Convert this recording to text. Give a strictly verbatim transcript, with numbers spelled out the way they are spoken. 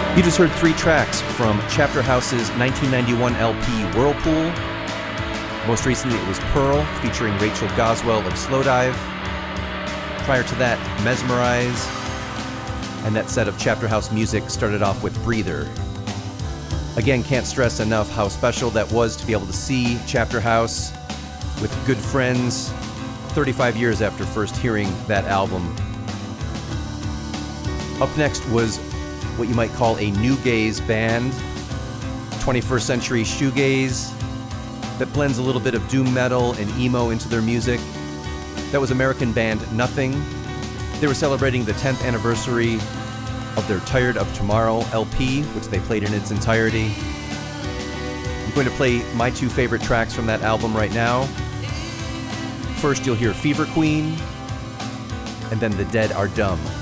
You just heard three tracks from Chapter House's nineteen ninety-one L P Whirlpool. Most recently it was Pearl, featuring Rachel Goswell of Slowdive. Prior to that, Mesmerize. And that set of Chapter House music started off with Breather. Again, can't stress enough how special that was to be able to see Chapter House with good friends thirty-five years after first hearing that album. Up next was what you might call a new gaze band, twenty-first century shoegaze that blends a little bit of doom metal and emo into their music. That was American band Nothing. They were celebrating the tenth anniversary of their Tired of Tomorrow L P, which they played in its entirety. I'm going to play my two favorite tracks from that album right now. First, you'll hear Fever Queen, and then The Dead Are Dumb.